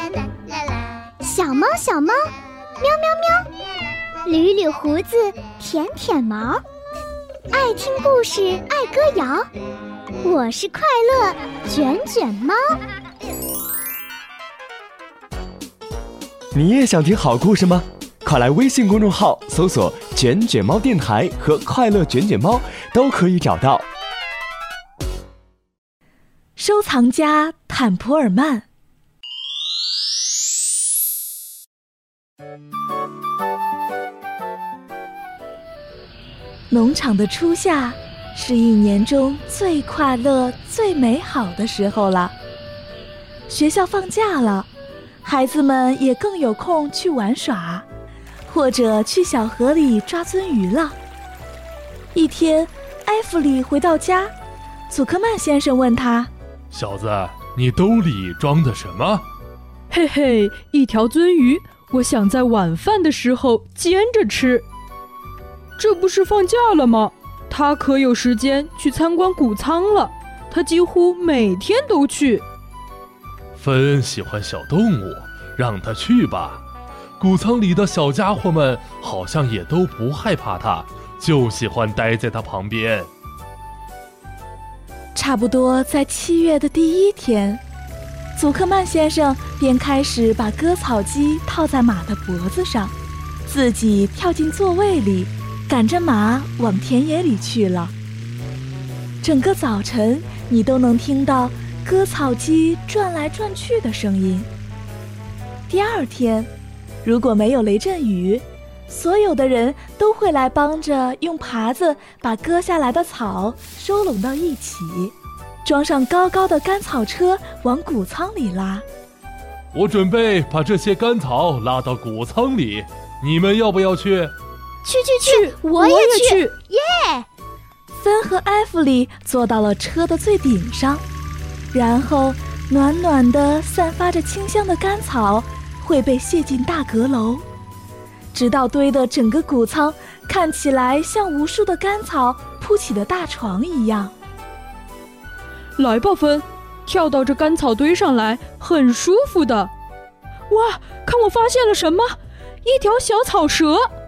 小猫小猫，喵喵喵，捋捋胡子，舔舔毛，爱听故事，爱歌谣。我是快乐卷卷猫。 你也想听好故事吗？快来微信公众号搜索卷卷猫电台和快乐卷卷猫，都可以找到。 收藏家坦普尔曼。农场的初夏是一年中最快乐最美好的时候了。学校放假了，孩子们也更有空去玩耍，或者去小河里抓鳟鱼了。一天，埃弗里回到家，祖克曼先生问他： 小子，你兜里装的什么？ 嘿嘿，一条鳟鱼，我想在晚饭的时候煎着吃。这不是放假了吗？他可有时间去参观谷仓了，他几乎每天都去。 芬喜欢小动物，让他去吧。谷仓里的小家伙们好像也都不害怕他，就喜欢待在他旁边。 差不多在7月的第1天，祖克曼先生便开始把割草机套在马的脖子上，自己跳进座位里，赶着马往田野里去了。整个早晨，你都能听到割草机转来转去的声音。第2天，如果没有雷阵雨，所有的人都会来帮着用耙子把割下来的草收拢到一起，装上高高的干草车往谷仓里拉。 我准备把这些干草拉到谷仓里，你们要不要去？ 去，我也去，耶！ 芬和埃弗里坐到了车的最顶上，然后暖暖的散发着清香的干草会被卸进大阁楼，直到堆的整个谷仓看起来像无数的干草铺起的大床一样。 来吧，芬，跳到这干草堆上来，很舒服的。哇，看我发现了什么？一条小草蛇！